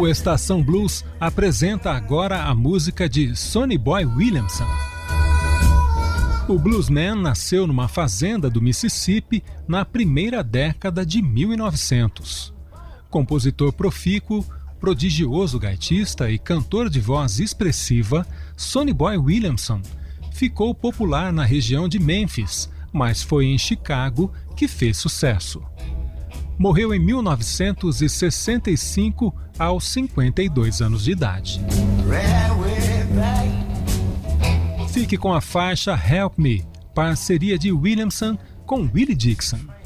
O Estação Blues apresenta agora a música de Sonny Boy Williamson. O bluesman nasceu numa fazenda do Mississippi na primeira década de 1900. Compositor profícuo, prodigioso gaitista e cantor de voz expressiva, Sonny Boy Williamson ficou popular na região de Memphis, mas foi em Chicago que fez sucesso. Morreu em 1965, aos 52 anos de idade. Fique com a faixa Help Me, parceria de Williamson com Willie Dixon.